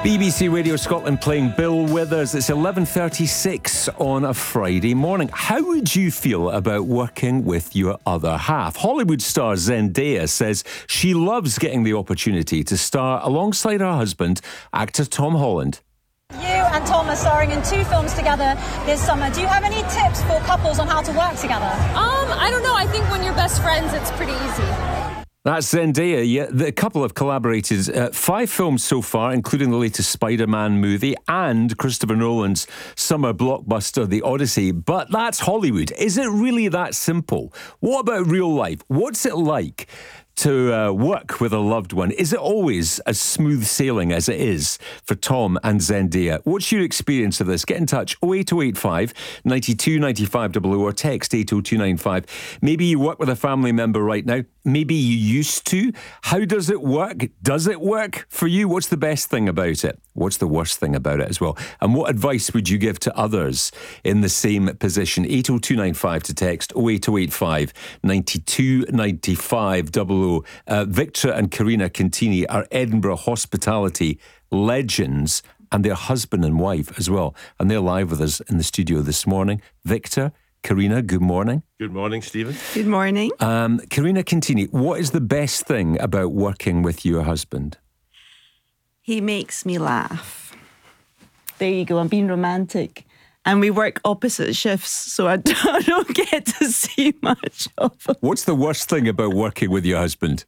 BBC Radio Scotland playing Bill Withers. It's 11:36 on a Friday morning. How would you feel about working with your other half? Hollywood star Zendaya says she loves getting the opportunity to star alongside her husband, actor Tom Holland. You and Tom are starring in 2 films together this summer. Do you have any tips for couples on how to work together? I don't know. I think when you're best friends, it's pretty easy. That's Zendaya. Yeah, the couple have collaborated 5 films so far, including the latest Spider-Man movie and Christopher Nolan's summer blockbuster, The Odyssey. But that's Hollywood. Is it really that simple? What about real life? What's it like to work with a loved one? Is it always as smooth sailing as it is for Tom and Zendaya? What's your experience of this? Get in touch, 08085 92 95 00 or text 80295. Maybe you work with a family member right now. Maybe you used to. How does it work? Does it work for you? What's the best thing about it? What's the worst thing about it as well? And what advice would you give to others in the same position? 80295 to text 08085 92 95 00. Victor and Karina Contini are Edinburgh hospitality legends, and they're husband and wife as well. And they're live with us in the studio this morning. Victor, Karina, good morning. Good morning, Stephen. Good morning. Karina Contini, what is the best thing about working with your husband? He makes me laugh. There you go, I'm being romantic. And we work opposite shifts, so I don't get to see much of him. What's the worst thing about working with your husband?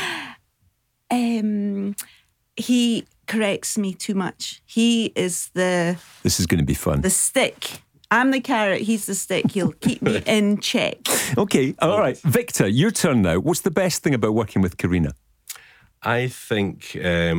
He corrects me too much. He is This is going to be fun. the stick. I'm the carrot, he's the stick. He'll keep me in check. Okay, all right. Victor, your turn now. What's the best thing about working with Karina? I think